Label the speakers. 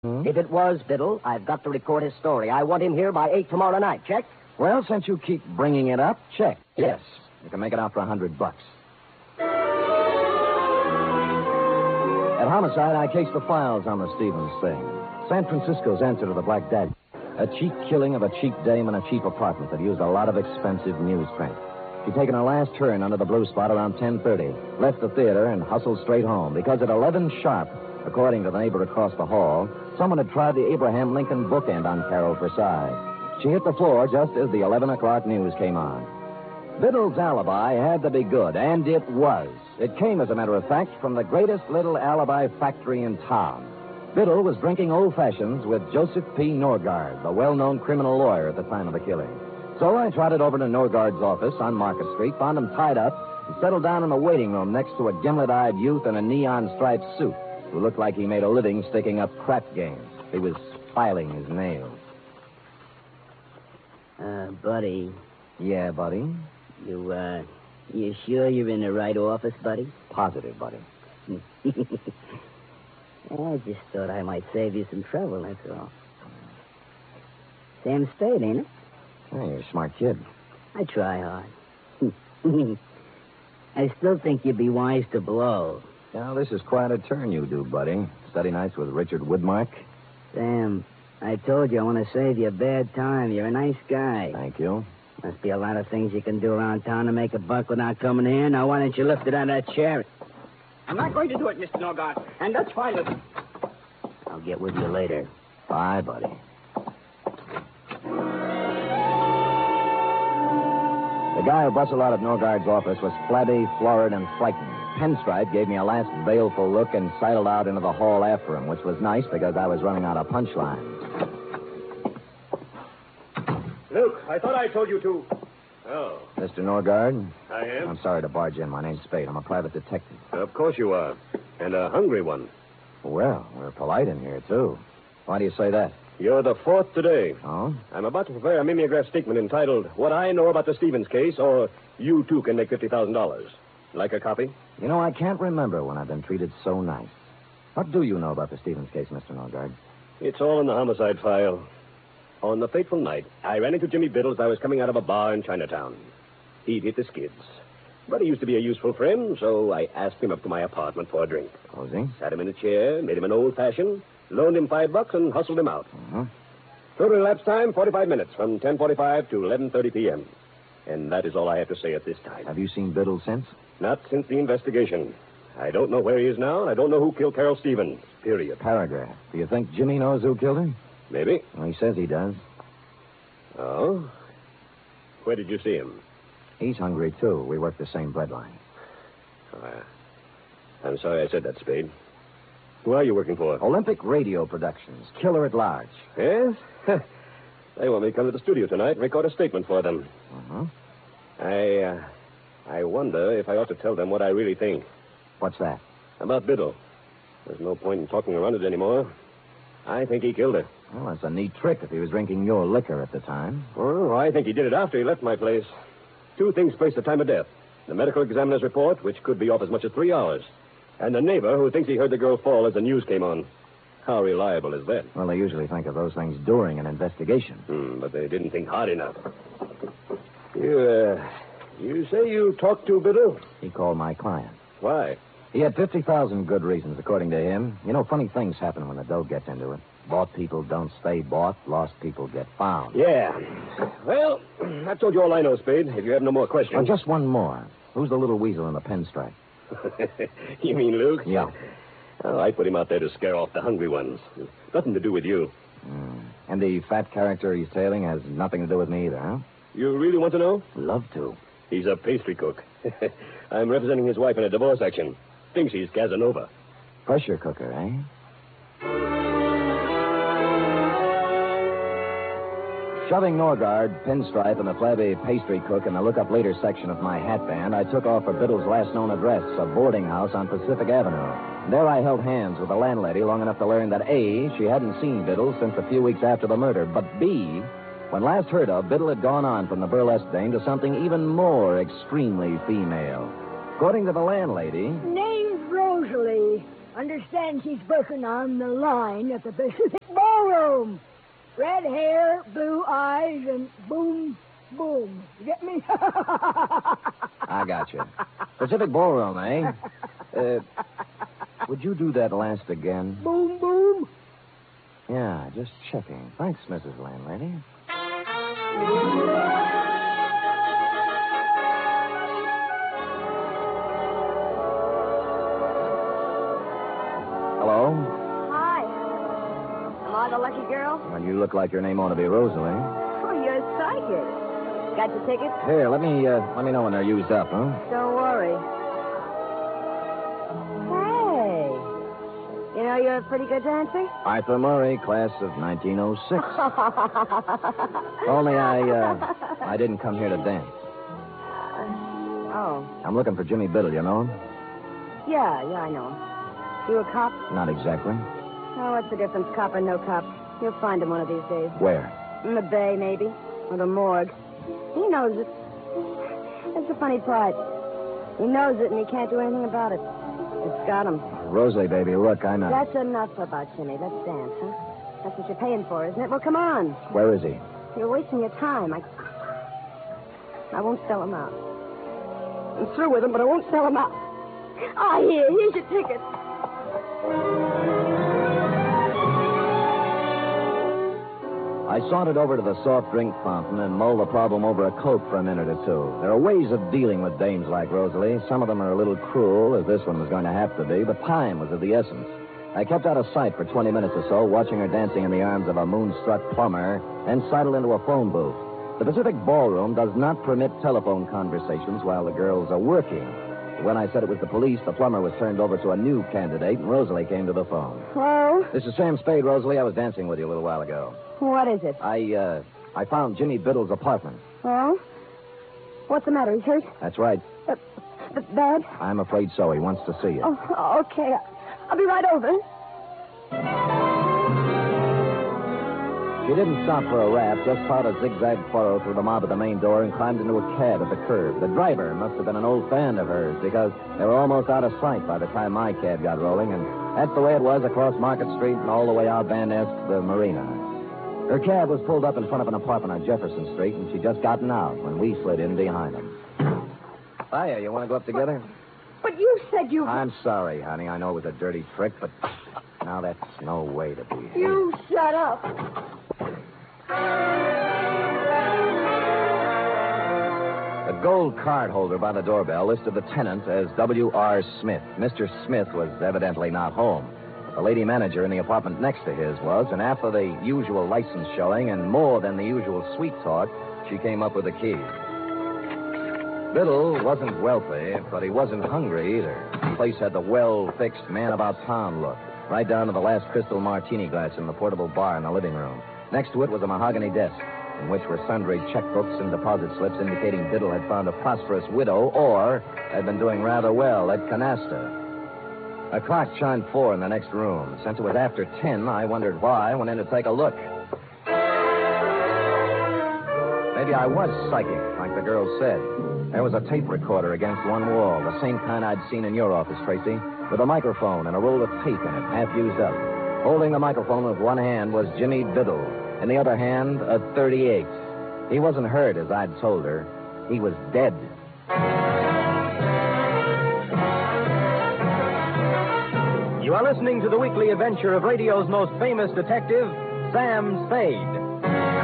Speaker 1: If it was Biddle, I've got to record his story. I want him here by 8 tomorrow night. Check?
Speaker 2: Well, since you keep bringing it up, check.
Speaker 1: Yes.
Speaker 2: You can make it out for $100. At Homicide, I cased the files on the Stevens thing. San Francisco's answer to the Black Dagger. A cheap killing of a cheap dame in a cheap apartment that used a lot of expensive newsprint. She'd taken her last turn under the blue spot around 10:30, left the theater, and hustled straight home because at 11 sharp, according to the neighbor across the hall, someone had tried the Abraham Lincoln bookend on Carol Forsyth. She hit the floor just as the 11 o'clock news came on. Biddle's alibi had to be good, and it was. It came, as a matter of fact, from the greatest little alibi factory in town. Biddle was drinking old fashions with Joseph P. Norgard, the well-known criminal lawyer at the time of the killing. So I trotted over to Norgard's office on Market Street, found him tied up, and settled down in the waiting room next to a gimlet-eyed youth in a neon-striped suit who looked like he made a living sticking up crap games. He was filing his nails.
Speaker 1: Buddy.
Speaker 2: Yeah, buddy?
Speaker 1: You sure you're in the right office, buddy?
Speaker 2: Positive, buddy.
Speaker 1: I just thought I might save you some trouble, that's all. Sam Spade, ain't it?
Speaker 2: Hey, you're a smart kid.
Speaker 1: I try hard. I still think you'd be wise to blow.
Speaker 2: Now, this is quite a turn you do, buddy. Study nights with Richard Woodmark.
Speaker 1: Sam, I told you I want to save you a bad time. You're a nice guy.
Speaker 2: Thank you.
Speaker 1: Must be a lot of things you can do around town to make a buck without coming here. Now, why don't you lift it out of that chair?
Speaker 3: I'm not going to do it, Mr. Norgard, and that's fine with me.
Speaker 1: I'll get with you later.
Speaker 2: Bye, buddy. The guy who bustled out of Norgard's office was flabby, florid, and frightened. Pinstripe gave me a last baleful look and sidled out into the hall after him, which was nice because I was running out of punchlines.
Speaker 3: Luke, I thought I told you to. Oh.
Speaker 2: Mr. Norgard?
Speaker 3: I am?
Speaker 2: I'm sorry to barge in. My name's Spade. I'm a private detective.
Speaker 3: Of course you are. And a hungry one.
Speaker 2: Well, we're polite in here, too. Why do you say that?
Speaker 3: You're the fourth today.
Speaker 2: Oh?
Speaker 3: I'm about to prepare a mimeograph statement entitled, What I Know About the Stevens Case, or You Too Can Make $50,000. Like a copy?
Speaker 2: You know, I can't remember when I've been treated so nice. What do you know about the Stevens case, Mr. Norgard?
Speaker 3: It's all in the homicide file. On the fateful night, I ran into Jimmy Biddle as I was coming out of a bar in Chinatown. He'd hit the skids. But he used to be a useful friend, so I asked him up to my apartment for a drink.
Speaker 2: Posing?
Speaker 3: Sat him in a chair, made him an old-fashioned, loaned him $5, and hustled him out.
Speaker 2: Uh-huh.
Speaker 3: Total elapsed time, 45 minutes, from 10:45 to 11:30 p.m. And that is all I have to say at this time.
Speaker 2: Have you seen Biddle since?
Speaker 3: Not since the investigation. I don't know where he is now, and I don't know who killed Carol Stevens. Period.
Speaker 2: Paragraph. Do you think Jimmy knows who killed her?
Speaker 3: Maybe.
Speaker 2: Well, he says he does.
Speaker 3: Oh? Where did you see him?
Speaker 2: He's hungry, too. We work the same breadline.
Speaker 3: I'm sorry I said that, Spade. Who are you working for?
Speaker 2: Olympic Radio Productions. Killer at Large.
Speaker 3: Yes? They want me to come to the studio tonight and record a statement for them.
Speaker 2: Uh-huh.
Speaker 3: I wonder if I ought to tell them what I really think.
Speaker 2: What's that?
Speaker 3: About Biddle. There's no point in talking around it anymore. I think he killed her.
Speaker 2: Well, that's a neat trick if he was drinking your liquor at the time.
Speaker 3: Oh, I think he did it after he left my place. Two things place the time of death. The medical examiner's report, which could be off as much as 3 hours. And the neighbor who thinks he heard the girl fall as the news came on. How reliable is that?
Speaker 2: Well, they usually think of those things during an investigation.
Speaker 3: But they didn't think hard enough. You say you talked to Biddle?
Speaker 2: He called my client.
Speaker 3: Why?
Speaker 2: He had 50,000 good reasons, according to him. You know, funny things happen when the dough gets into it. Bought people don't stay bought. Lost people get found.
Speaker 3: Yeah. Well, I've told you all I know, Spade. If you have no more questions.
Speaker 2: Oh, just one more. Who's the little weasel in the pinstripe?
Speaker 3: You mean Luke?
Speaker 2: Yeah.
Speaker 3: Oh, I put him out there to scare off the hungry ones. Nothing to do with you.
Speaker 2: And the fat character he's tailing has nothing to do with me either, huh?
Speaker 3: You really want to know?
Speaker 2: Love to.
Speaker 3: He's a pastry cook. I'm representing his wife in a divorce action. Thinks he's Casanova.
Speaker 2: Pressure cooker, eh? Shoving Norgard, Pinstripe, and the flabby pastry cook in the look-up later section of my hat band, I took off for Biddle's last known address, a boarding house on Pacific Avenue. There I held hands with the landlady long enough to learn that, A, she hadn't seen Biddle since a few weeks after the murder, but B, when last heard of, Biddle had gone on from the burlesque dame to something even more extremely female. According to the landlady...
Speaker 4: Name's Rosalie. Understand she's working on the line at the Pacific Ballroom. Red hair, blue eyes, and boom, boom. You get me?
Speaker 2: I got you. Pacific Ballroom, eh? Would you do that last again?
Speaker 4: Boom, boom.
Speaker 2: Yeah, just checking. Thanks, Mrs. Landlady. Hello?
Speaker 5: Hi. Am I the lucky girl?
Speaker 2: Well, you look like your name ought to be Rosalie.
Speaker 5: Oh, you're psychic. Got your tickets?
Speaker 2: Here, let me know when they're used up, huh?
Speaker 5: Don't worry. Hey. You know you're a pretty good dancer?
Speaker 2: Arthur Murray, class of 1906. Only I didn't come here to dance.
Speaker 5: Oh.
Speaker 2: I'm looking for Jimmy Biddle, you know him?
Speaker 5: Yeah, I know him. You a cop?
Speaker 2: Not exactly.
Speaker 5: Oh, what's the difference, cop or no cop? You'll find him one of these days.
Speaker 2: Where?
Speaker 5: In the bay, maybe. Or the morgue. He knows it. That's the funny part. He knows it, and he can't do anything about it. It's got him.
Speaker 2: Rosalie, baby, look, I know.
Speaker 5: That's enough about Jimmy. Let's dance, huh? That's what you're paying for, isn't it? Well, come on.
Speaker 2: Where is he?
Speaker 5: You're wasting your time. I won't sell him out. I'm through with him, but I won't sell him out. Ah, here's your ticket.
Speaker 2: I sauntered over to the soft drink fountain and mulled the problem over a Coke for a minute or two. There are ways of dealing with dames like Rosalie. Some of them are a little cruel, as this one was going to have to be, but time was of the essence. I kept out of sight for 20 minutes or so, watching her dancing in the arms of a moonstruck plumber, and sidled into a phone booth. The Pacific Ballroom does not permit telephone conversations while the girls are working. When I said it was the police, the plumber was turned over to a new candidate, and Rosalie came to the phone.
Speaker 5: Hello?
Speaker 2: This is Sam Spade, Rosalie. I was dancing with you a little while ago.
Speaker 5: What is it?
Speaker 2: I found Jimmy Biddle's apartment.
Speaker 5: Oh? What's the matter? He's hurt?
Speaker 2: That's right.
Speaker 5: Bad?
Speaker 2: I'm afraid so. He wants to see you.
Speaker 5: Oh, okay. I'll be right over.
Speaker 2: She didn't stop for a rap, just plowed a zigzag furrow through the mob at the main door and climbed into a cab at the curb. The driver must have been an old fan of hers because they were almost out of sight by the time my cab got rolling, and that's the way it was across Market Street and all the way out Van Ness to the marina. Her cab was pulled up in front of an apartment on Jefferson Street, and she'd just gotten out when we slid in behind them. Hiya, you want to go up together?
Speaker 5: But you said you...
Speaker 2: I'm sorry, honey. I know it was a dirty trick, but now that's no way to be.
Speaker 5: You shut up.
Speaker 2: The gold card holder by the doorbell listed the tenant as W.R. Smith. Mr. Smith was evidently not home. The lady manager in the apartment next to his was, and after the usual license showing and more than the usual sweet talk, she came up with the key. Biddle wasn't wealthy, but he wasn't hungry either. The place had the well-fixed, man-about-town look, right down to the last crystal martini glass in the portable bar in the living room. Next to it was a mahogany desk, in which were sundry checkbooks and deposit slips indicating Biddle had found a prosperous widow or had been doing rather well at canasta. A clock chimed 4 in the next room. Since it was after 10, I wondered why I went in to take a look. Maybe I was psychic, like the girl said. There was a tape recorder against one wall, the same kind I'd seen in your office, Tracy, with a microphone and a roll of tape in it, half used up. Holding the microphone with one hand was Jimmy Biddle. In the other hand, a .38. He wasn't hurt, as I'd told her. He was dead.
Speaker 6: You are listening to the weekly adventure of radio's most famous detective, Sam Spade.